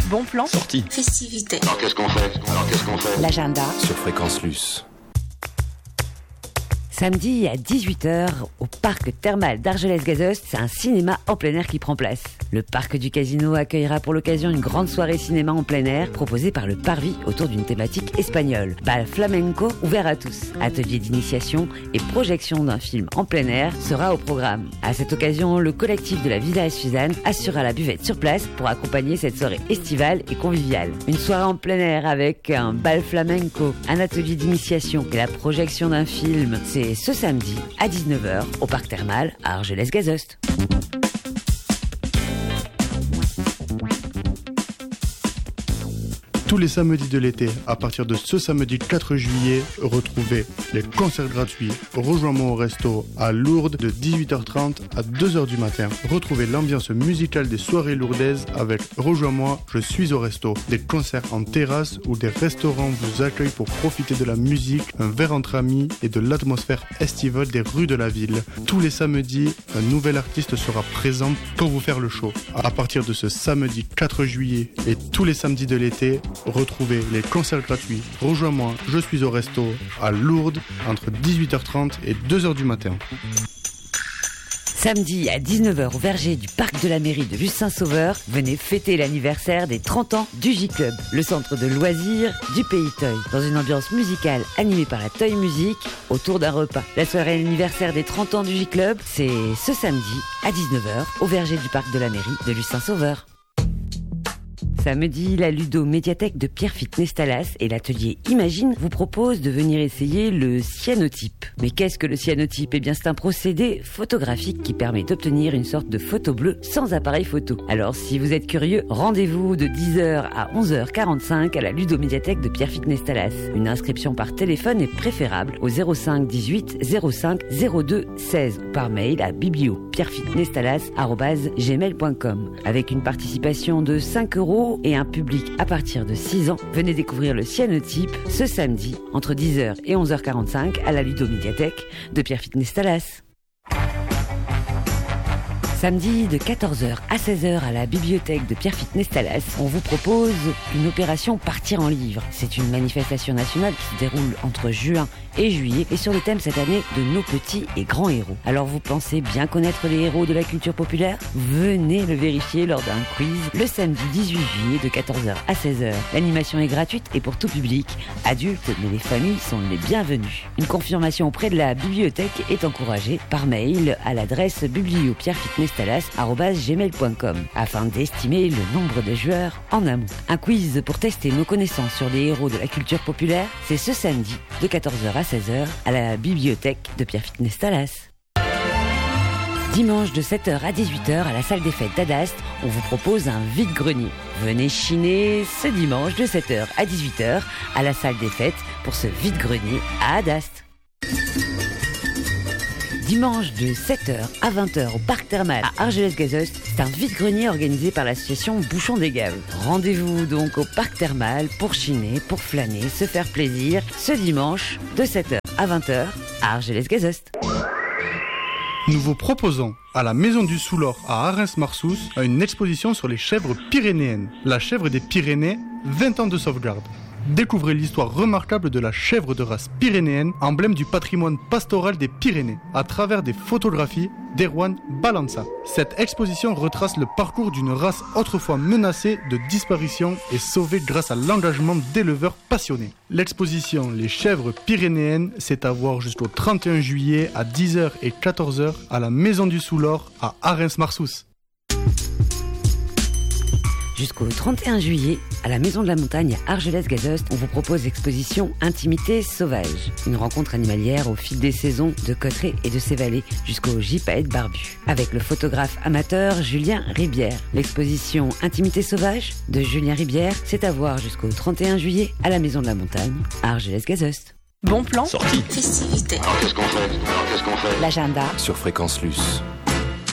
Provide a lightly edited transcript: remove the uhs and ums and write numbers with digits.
Bon plan. Sortie. Festivité. Alors qu'est-ce qu'on fait L'agenda. Sur Fréquence Luce. Samedi à 18h, au parc thermal d'Argelès-Gazost, c'est un cinéma en plein air qui prend place. Le parc du Casino accueillera pour l'occasion une grande soirée cinéma en plein air proposée par le Parvis autour d'une thématique espagnole. Bal flamenco ouvert à tous. Atelier d'initiation et projection d'un film en plein air sera au programme. À cette occasion, le collectif de la Villa Suzanne assurera la buvette sur place pour accompagner cette soirée estivale et conviviale. Une soirée en plein air avec un bal flamenco, un atelier d'initiation et la projection d'un film, c'est ce samedi à 19h au parc thermal à Argelès-Gazost. Tous les samedis de l'été, à partir de ce samedi 4 juillet, retrouvez les concerts gratuits. Rejoins-moi au resto à Lourdes de 18h30 à 2h du matin. Retrouvez l'ambiance musicale des soirées lourdaises avec Rejoins-moi, je suis au resto. Des concerts en terrasse où des restaurants vous accueillent pour profiter de la musique, un verre entre amis et de l'atmosphère estivale des rues de la ville. Tous les samedis, un nouvel artiste sera présent pour vous faire le show. À partir de ce samedi 4 juillet et tous les samedis de l'été, retrouvez les concerts gratuits. Rejoins-moi, je suis au resto à Lourdes entre 18h30 et 2h du matin. Samedi à 19h au verger du parc de la mairie de Luce-Saint-Sauveur, venez fêter l'anniversaire des 30 ans du J-Club, le centre de loisirs du Pays Toy, dans une ambiance musicale animée par la Toy Music autour d'un repas. La soirée anniversaire des 30 ans du J-Club, c'est ce samedi à 19h au verger du parc de la mairie de Luce-Saint-Sauveur. Samedi, la ludo-médiathèque de Pierre Fitness-Talas et l'atelier Imagine vous proposent de venir essayer le cyanotype. Mais qu'est-ce que le cyanotype ? Eh bien, c'est un procédé photographique qui permet d'obtenir une sorte de photo bleue sans appareil photo. Alors, si vous êtes curieux, rendez-vous de 10h à 11h45 à la ludo-médiathèque de Pierre Fitness-Talas. Une inscription par téléphone est préférable au 05 18 05 02 16 par mail à biblio.pierrefitnesstalas@gmail.com. Avec une participation de 5 € et un public à partir de 6 ans, venez découvrir le cyanotype ce samedi entre 10h et 11h45 à la ludo-médiathèque de Pierre Fitness-Talas. Samedi de 14h à 16h à la bibliothèque de Pierre Fitness-Talas, on vous propose une opération Partir en livre. C'est une manifestation nationale qui se déroule entre juin et juillet et sur le thème cette année de nos petits et grands héros. Alors vous pensez bien connaître les héros de la culture populaire ? Venez le vérifier lors d'un quiz le samedi 18 juillet de 14h à 16h. L'animation est gratuite et pour tout public, adultes mais les familles sont les bienvenues. Une confirmation auprès de la bibliothèque est encouragée par mail à l'adresse bibliopierrefitnesstalas@gmail.com afin d'estimer le nombre de joueurs en amont. Un quiz pour tester nos connaissances sur les héros de la culture populaire, c'est ce samedi de 14h à 16h à la bibliothèque de Pierre Fitness-Talas. Dimanche de 7h à 18h à la salle des fêtes d'Adast, on vous propose un vide-grenier. Venez chiner ce dimanche de 7h à 18h à la salle des fêtes pour ce vide-grenier à Adast. Dimanche de 7h à 20h au parc thermal à Argelès-Gazost, c'est un vide-grenier organisé par l'association Bouchon des Gaves. Rendez-vous donc au parc thermal pour chiner, pour flâner, se faire plaisir ce dimanche de 7h à 20h à Argelès-Gazost. Nous vous proposons à la Maison du Soulor à Arens-Marsous une exposition sur les chèvres pyrénéennes. La chèvre des Pyrénées, 20 ans de sauvegarde. Découvrez l'histoire remarquable de la chèvre de race pyrénéenne, emblème du patrimoine pastoral des Pyrénées, à travers des photographies d'Erwan Balança. Cette exposition retrace le parcours d'une race autrefois menacée de disparition et sauvée grâce à l'engagement d'éleveurs passionnés. L'exposition Les chèvres pyrénéennes, c'est à voir jusqu'au 31 juillet à 10h et 14h à la Maison du Soulor à Arens-Marsous. Jusqu'au 31 juillet, à la Maison de la Montagne à Argelès-Gazost, on vous propose l'exposition Intimité sauvage. Une rencontre animalière au fil des saisons de Cotterêts et de ses vallées jusqu'au gypaète barbu. Avec le photographe amateur Julien Ribière. L'exposition Intimité sauvage de Julien Ribière, c'est à voir jusqu'au 31 juillet à la Maison de la Montagne à Argelès-Gazost. Bon plan. Sortie. Festivité. Alors qu'est-ce qu'on fait L'agenda. Sur Fréquence Luce.